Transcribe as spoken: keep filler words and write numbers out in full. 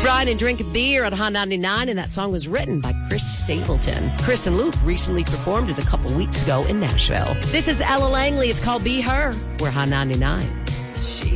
Brian and Drink Beer on Hot ninety-nine, and that song was written by Chris Stapleton. Chris and Luke recently performed it a couple weeks ago in Nashville. This is Ella Langley. It's called Be Her. We're Hot ninety-nine.